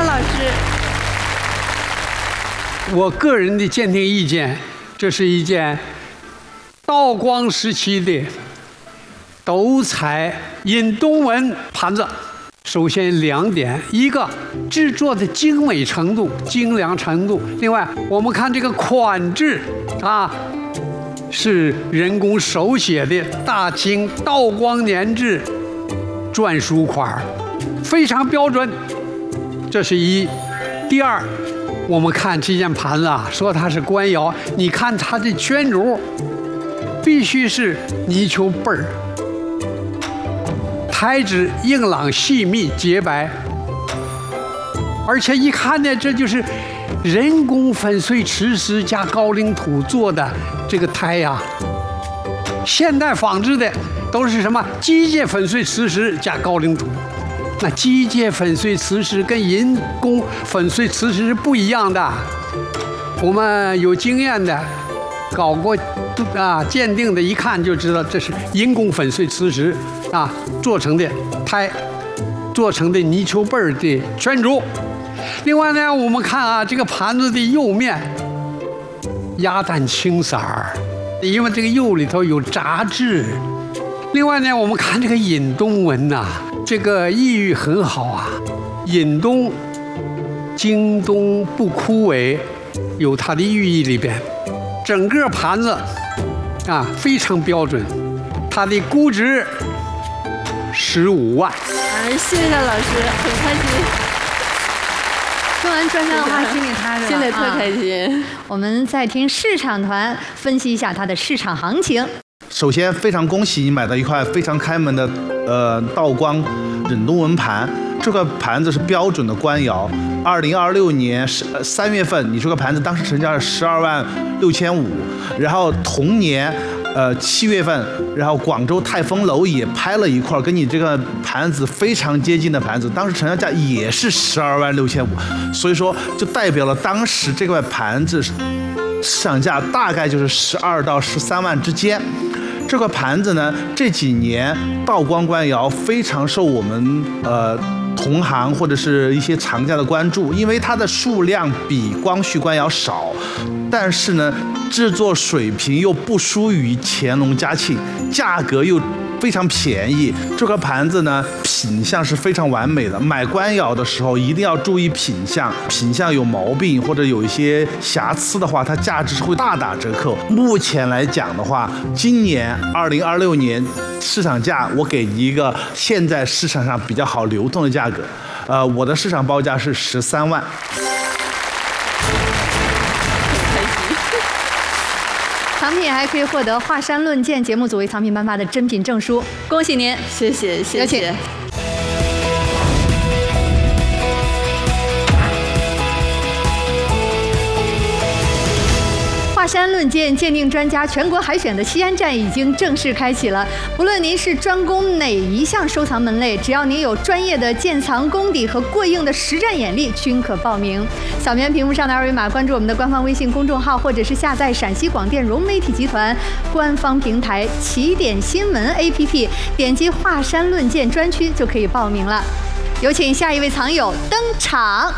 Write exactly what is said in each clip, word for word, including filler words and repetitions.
张老师。 我个人的鉴定意见，这是一件道光时期的斗彩引东纹盘子。首先两点，一个制作的精美程度、精良程度；另外，我们看这个款制啊，是人工手写的大清道光年制篆书款，非常标准。这是一。第二，我们看这件盘子啊，说它是官窑，你看它的圈轴，必须是泥鳅背儿。材质硬朗、细密、洁白，而且一看呢，这就是人工粉碎磁石加高岭土做的这个胎呀、啊。现代仿制的都是什么机械粉碎磁石加高岭土，那机械粉碎磁石跟人工粉碎磁石是不一样的。我们有经验的，搞过啊鉴定的，一看就知道这是人工粉碎磁石啊做成的胎，做成的泥鳅背儿的圈轴。另外呢，我们看啊这个盘子的釉面鸭蛋青色儿，因为这个釉里头有杂质。另外呢，我们看这个引东纹呐、啊，这个意喻很好啊，引东京东不枯萎，有它的寓意里边。整个盘子啊非常标准，它的估值十五万。 哎，谢谢老师，很开心。 说完专家的话，心里踏实了， 心里特开心、 啊。我们再听市场团分析一下它的市场行情。 首先，非常恭喜你买到一块非常开门的呃道光忍冬纹盘。这个盘子是标准的官窑。二零二六年三月份，你这个盘子当时成交是十二万六千五，然后同年。呃，七月份，然后广州泰丰楼也拍了一块跟你这个盘子非常接近的盘子，当时成交价也是十二万六千五，所以说就代表了当时这块盘子市场价大概就是十二到十三万之间。这块盘子呢，这几年道光官窑非常受我们呃同行或者是一些藏家的关注，因为它的数量比光绪官窑少，但是呢。制作水平又不输于乾隆嘉庆，价格又非常便宜。这个盘子呢，品相是非常完美的。买官窑的时候一定要注意品相，品相有毛病或者有一些瑕疵的话，它价值是会大打折扣。目前来讲的话，今年二零二六年市场价，我给你一个现在市场上比较好流通的价格，呃，我的市场报价是十三万。 藏品还可以获得华山论剑节目组为藏品颁发的珍品证书，恭喜您！ 谢谢，谢谢。 华山论剑鉴定专家全国海选的西安站已经正式开启了。不论您是专攻哪一项收藏门类，只要您有专业的鉴藏功底和过硬的实战眼力，均可报名。扫描屏幕上的二维码，关注我们的官方微信公众号，或者是下载陕西广电融媒体集团官方平台起点新闻 A P P， 点击华山论剑专区就可以报名了。有请下一位藏友登场。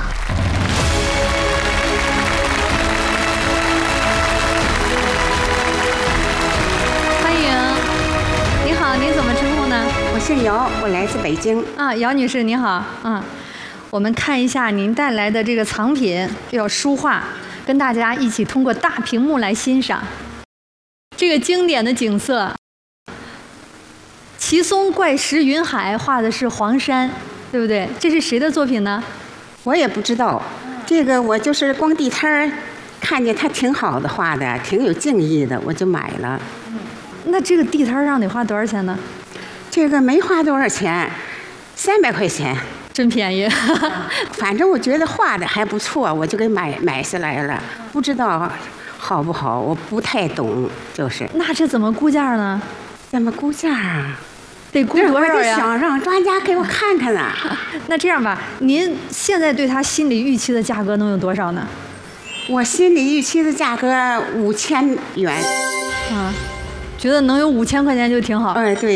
你好，您怎么称呼呢？ 我姓姚，我来自北京。 啊，姚女士您好。嗯，我们看一下您带来的这个藏品，要书画，跟大家一起通过大屏幕来欣赏这个经典的景色。奇松怪石云海画的是黄山，对不对？这是谁的作品呢？ 我也不知道，这个我就是逛地摊儿，看见它挺好的画的，挺有敬意的，我就买了。 嗯。那这个地摊让你花多少钱呢？ 这个没花多少钱，三百块钱， 真便宜。 反正我觉得画的还不错，我就给买买下来了。不知道好不好，我不太懂，就是。 那这怎么估价呢？ 怎么估价啊？ 得估多少呀？ 我想让专家给我看看呢。 那这样吧，您现在对他心理预期的价格能有多少呢？ 我心理预期的价格五千元。 啊。觉得能有五千块钱就挺好。 哎，对。